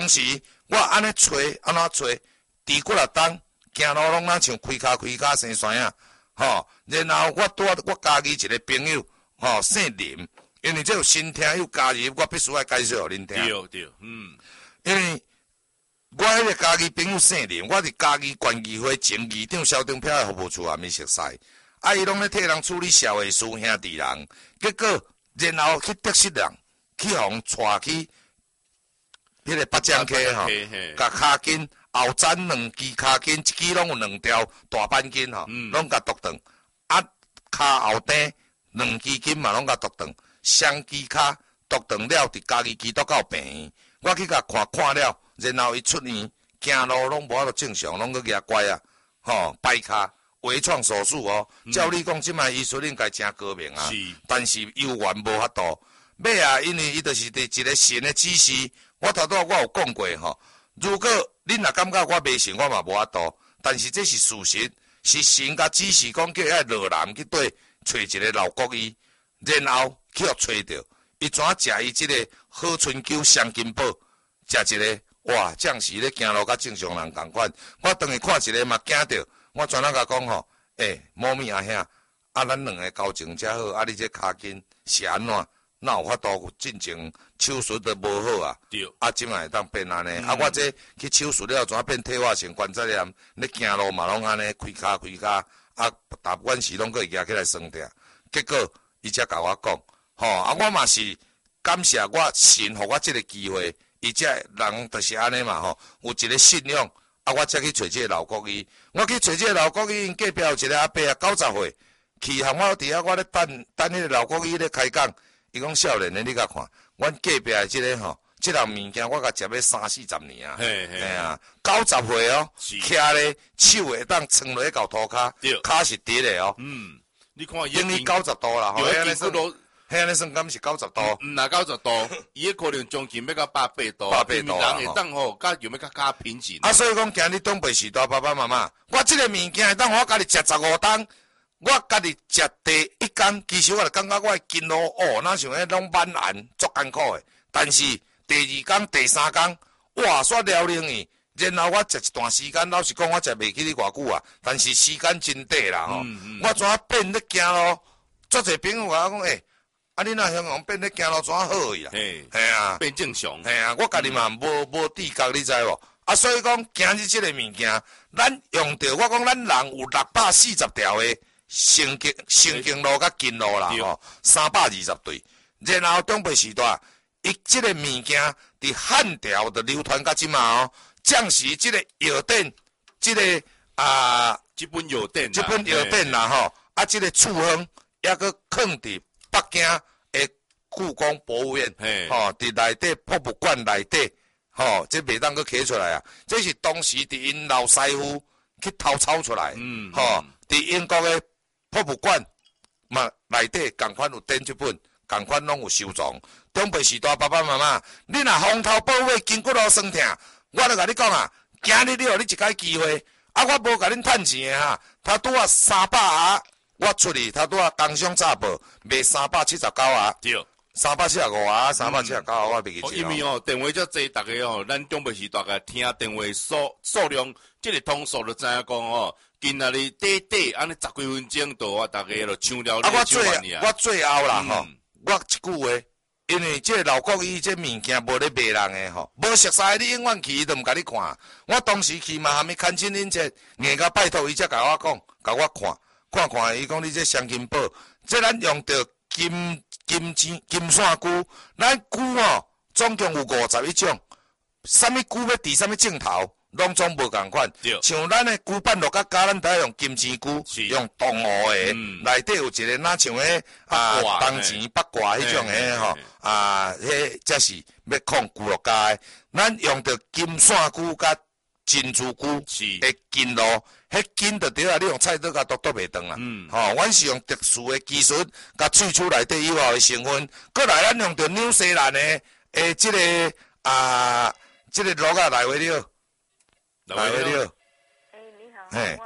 时我安尼找安怎找，伫几啊冬行路拢咱像开骹生山啊，吼。然后我拄我家己一个朋友，吼姓林，因为这有新听友加入，我必须要介绍互恁听。 对， 因为我迄个家己朋友姓林，我伫家己县议会前议长萧东飘的服务处下面熟悉，啊，伊拢咧替人处理社会事兄弟人，结果然后去得失人去互带去迄个北江溪吼，甲骹筋后展2支骹筋，1支拢有2条大板筋吼，拢甲剁断，啊，骹后底2支筋嘛拢甲剁断，双支骹剁断了，伫家己基督教病院，我去甲看了。然后伊出院，行路拢无法度正常，拢去举拐啊，吼摆骹微创手术哦。照你讲，即摆医术应该真高明啊，但是有缘无法度。尾啊，因为伊就是伫一个新的指示，我头拄我有讲过吼。如果恁若感觉我袂信，我嘛无法度。但是这是事实，是神甲指示讲叫遐落南去对找一个老国医，然后去互找着，伊怎食伊即个好春酒双金宝，食一个。哇，暂时咧行路甲正常人共款，我当去看一个嘛惊着，我专门甲讲吼，某咪阿兄，啊咱两个交情才好，啊你这骹筋是安怎？哪有法度进前手术都无好啊？对，啊即摆会当变安尼，啊我这去手术了，怎变退化性关节炎？咧行路嘛拢安尼开骹，啊大部分时拢可以举起来算定，结果伊才甲我讲，吼啊我嘛是感谢我神互我即个机会。伊这人就是安尼嘛吼，有一个信仰，啊，我才去找这个老国医。我去找这个老国医，因隔壁有一个阿伯啊，90岁，去向我伫遐，我咧等迄个老国医咧开讲。伊讲少年的，你甲看，阮隔壁的这个吼，这人物件我甲食要30-40年啊，嘿啊，90岁哦，徛咧手会当撑落去到涂骹，骹是直的哦。 你看因为90度啦，吼，安尼算。迄安尼算敢是90度？ 若90度，伊迄可能将近要到180度，180度人会当吼，甲又要甲加平时。 啊，所以讲今日东北时代爸爸妈妈，我即个物件会当我家己食15顿，我家己食第一天，其实我就感觉我的筋路哪像迄拢满寒，足艰苦的。但是第2天、第3天，哇，煞辽宁去。然后我食一段时间，老实讲，我食袂起你偌久啊。但是时间真短啦吼，我怎变咧行路？足侪朋友甲我讲啊！你若香港变咧行路怎好伊啦？嘿啊， 变正常。 嘿啊，我家己嘛无知觉，你知无？啊，所以讲今日即个物件，咱用着我讲，咱人有640条的神经路甲筋路啦吼，320对。然后中北时代，伊即个物件伫汉朝的流传到即嘛哦。将是即个药典，即个即本药典啦吼，啊，即个处方抑搁放伫北京的故宫博物院，吼，伫内底博物馆内底，吼，这袂当搁摕出来啊！这是当时伫因老师傅去偷抄出来，吼，伫英国的博物馆嘛内底共款有展这本，共款拢有收藏。中北时代爸爸妈妈，你若风头宝马筋骨路酸痛，我著甲你讲啊，今日你互你一摆机会，啊，我无甲恁趁钱的哈，他拄啊300啊。我出去，他拄啊工商早报卖379啊，对，375啊，379啊，我袂记住。 因为电话遮济，大家咱中北时大家听电话数量，即个通数就知影讲今仔日短安尼10几分钟到啊，大家就抢了。啊， 我最后啦吼，我一句话，因为这个老国医这物件无咧卖人的吼，无熟悉你永远去，都毋甲你看。我当时去嘛，还没看清恁这，硬甲拜托伊才甲我讲，甲我看。看，伊讲你这双金宝，这咱用着金线菇，咱菇总共有51种，啥物菇要伫啥物镜头，拢总无共款。像咱的菇板落甲加，咱都用金针菇，用动物的，内底有一个哪像迄当钱八卦迄种的吼，迄才是要控菇落加的。咱用着金线菇甲珍珠菇的筋路。迄筋就对啊！你用菜刀甲剁袂断啦。吼，阮是用特殊的技术，甲萃取内底有效的成分。过来，咱用着纽西兰的即个即个鹿啊来回了， 你好。嘿，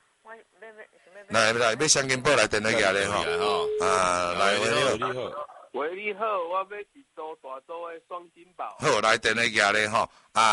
来要双金宝来电来举咧吼，来回了。 你好。喂，你好，我要一组大组的双金宝。 好，来电来举咧吼。